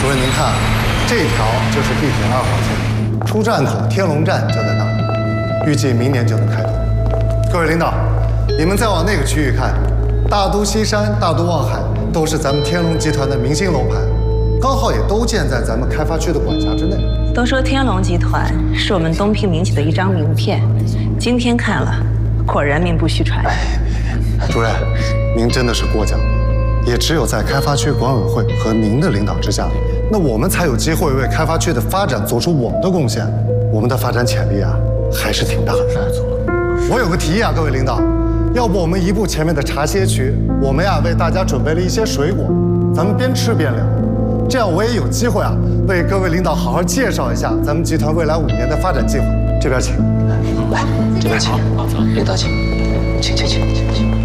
主任您看，这条就是地铁2号线，出站口天龙站就在那儿，预计明年就能开通。各位领导，你们再往那个区域看，大都西山、大都望海都是咱们天龙集团的明星楼盘，刚好也都建在咱们开发区的管辖之内。 都说天龙集团是我们东平民企的一张名片，今天看了，果然名不虚传。 主任，您真的是过奖了。也只有在开发区管委会和您的领导之下，那我们才有机会为开发区的发展做出我们的贡献。我们的发展潜力啊，还是挺大的。我有个提议啊，各位领导，要不我们移步前面的茶歇区，我们呀为大家准备了一些水果，咱们边吃边聊，这样我也有机会啊为各位领导好好介绍一下咱们集团未来5年的发展计划。这边请。 来，这边请，领导请，请。